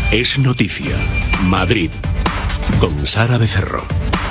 Es noticia. Madrid. Con Sara Becerro.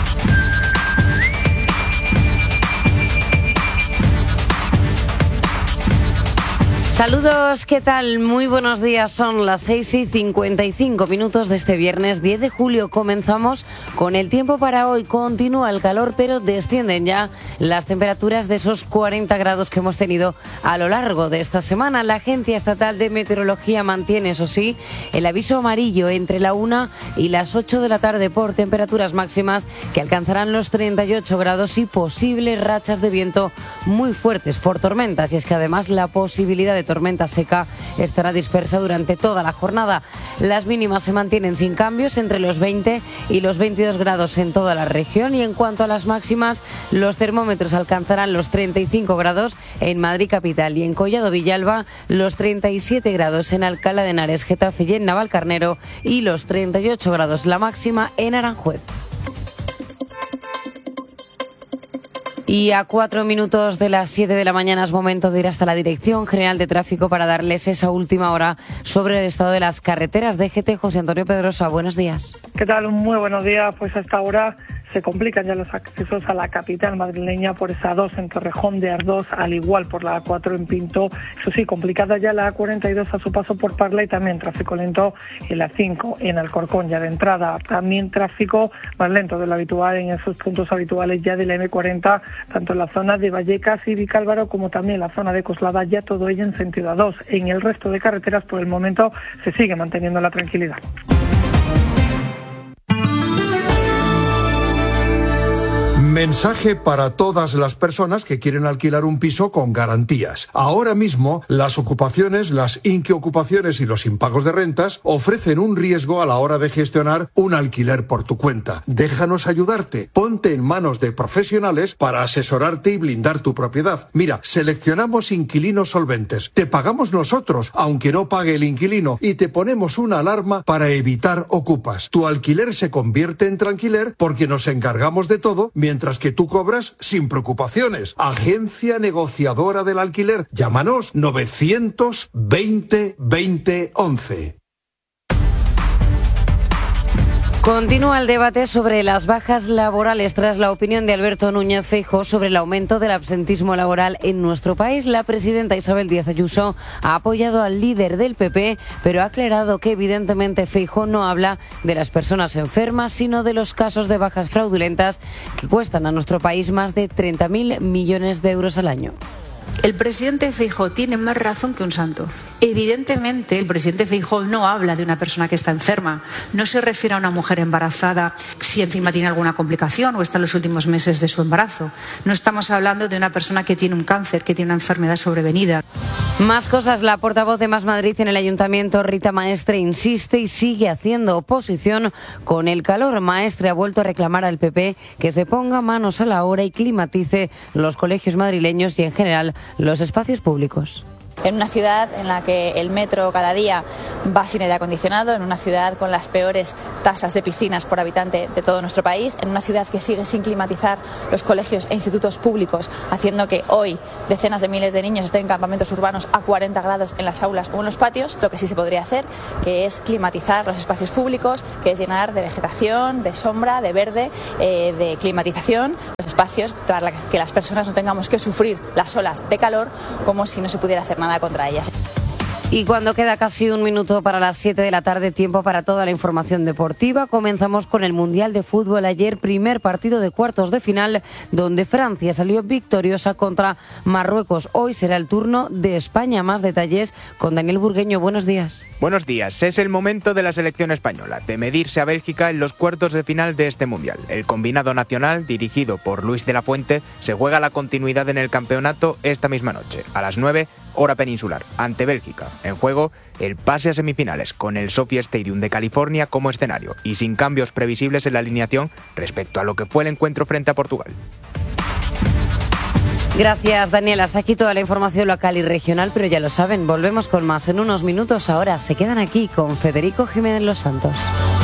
Saludos, ¿qué tal? Muy buenos días, son las 6:55 de este viernes 10 de julio. Comenzamos con el tiempo para hoy. Continúa el calor, pero descienden ya las temperaturas de esos 40 grados que hemos tenido a lo largo de esta semana. La Agencia Estatal de Meteorología mantiene, eso sí, el aviso amarillo entre la 1 y las 8 de la tarde por temperaturas máximas que alcanzarán los 38 grados y posibles rachas de viento muy fuertes por tormentas. Y es que además la posibilidad de tormenta seca estará dispersa durante toda la jornada. Las mínimas se mantienen sin cambios entre los 20 y los 22 grados en toda la región, y en cuanto a las máximas, los termómetros alcanzarán los 35 grados en Madrid capital y en Collado Villalba, los 37 grados en Alcalá de Henares, Getafe y en Navalcarnero, y los 38 grados la máxima en Aranjuez. Y a 4 minutos de las 7 de la mañana es momento de ir hasta la Dirección General de Tráfico para darles esa última hora sobre el estado de las carreteras. DGT, José Antonio Pedrosa, buenos días. ¿Qué tal? Muy buenos días. Pues hasta ahora se complican ya los accesos a la capital madrileña por esa A2 en Torrejón de Ardoz, al igual por la A4 en Pinto. Eso sí, complicada ya la A42 a su paso por Parla, y también tráfico lento en la 5 en Alcorcón ya de entrada. También tráfico más lento de lo habitual en esos puntos habituales ya de la M40, tanto en la zona de Vallecas y Vicálvaro como también en la zona de Coslada, ya todo ello en sentido A2. En el resto de carreteras por el momento se sigue manteniendo la tranquilidad. Mensaje para todas las personas que quieren alquilar un piso con garantías. Ahora mismo, las ocupaciones, las inquiocupaciones y los impagos de rentas ofrecen un riesgo a la hora de gestionar un alquiler por tu cuenta. Déjanos ayudarte. Ponte en manos de profesionales para asesorarte y blindar tu propiedad. Mira, seleccionamos inquilinos solventes. Te pagamos nosotros, aunque no pague el inquilino, y te ponemos una alarma para evitar ocupas. Tu alquiler se convierte en tranquiler porque nos encargamos de todo, mientras que tú cobras sin preocupaciones. Agencia Negociadora del Alquiler. Llámanos 920 20 11. Continúa el debate sobre las bajas laborales tras la opinión de Alberto Núñez Feijóo sobre el aumento del absentismo laboral en nuestro país. La presidenta Isabel Díaz Ayuso ha apoyado al líder del PP, pero ha aclarado que evidentemente Feijóo no habla de las personas enfermas, sino de los casos de bajas fraudulentas que cuestan a nuestro país más de 30.000 millones de euros al año. El presidente Feijóo tiene más razón que un santo. Evidentemente, el presidente Feijóo no habla de una persona que está enferma. No se refiere a una mujer embarazada si encima tiene alguna complicación o está en los últimos meses de su embarazo. No estamos hablando de una persona que tiene un cáncer, que tiene una enfermedad sobrevenida. Más cosas. La portavoz de Más Madrid en el Ayuntamiento, Rita Maestre, insiste y sigue haciendo oposición con el calor. Maestre ha vuelto a reclamar al PP que se ponga manos a la obra y climatice los colegios madrileños y, en general, los espacios públicos. En una ciudad en la que el metro cada día va sin aire acondicionado, en una ciudad con las peores tasas de piscinas por habitante de todo nuestro país, en una ciudad que sigue sin climatizar los colegios e institutos públicos, haciendo que hoy decenas de miles de niños estén en campamentos urbanos a 40 grados en las aulas o en los patios, lo que sí se podría hacer, que es climatizar los espacios públicos, que es llenar de vegetación, de sombra, de verde, de climatización los espacios para que las personas no tengamos que sufrir las olas de calor como si no se pudiera hacer nada contra ellas. Y cuando queda casi un minuto para las 7 de la tarde, tiempo para toda la información deportiva. Comenzamos con el Mundial de Fútbol. Ayer, primer partido de cuartos de final, donde Francia salió victoriosa contra Marruecos. Hoy será el turno de España. Más detalles con Daniel Burgueño. Buenos días. Buenos días. Es el momento de la selección española de medirse a Bélgica en los cuartos de final de este Mundial. El combinado nacional, dirigido por Luis de la Fuente, se juega la continuidad en el campeonato esta misma noche, a las 9, hora peninsular, ante Bélgica. En juego, el pase a semifinales, con el SoFi Stadium de California como escenario y sin cambios previsibles en la alineación respecto a lo que fue el encuentro frente a Portugal. Gracias, Daniel. Hasta aquí toda la información local y regional, pero ya lo saben, volvemos con más en unos minutos. Ahora se quedan aquí con Federico Jiménez Los Santos.